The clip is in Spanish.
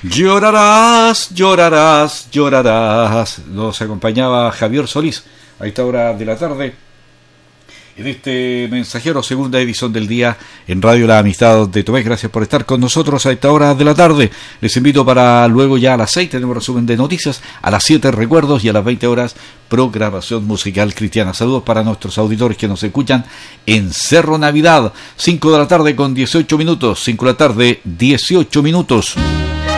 Llorarás, llorarás, llorarás. Nos acompañaba Javier Solís a esta hora de la tarde en este Mensajero, segunda edición del día en Radio La Amistad de Tomé. Gracias por estar con nosotros a esta hora de la tarde. Les invito para luego ya a las 6 tenemos resumen de noticias, a las 7 recuerdos y a las 20 horas programación musical cristiana. Saludos para nuestros auditores que nos escuchan en Cerro Navidad, 5 de la tarde con 18 minutos, 5 de la tarde 18 minutos.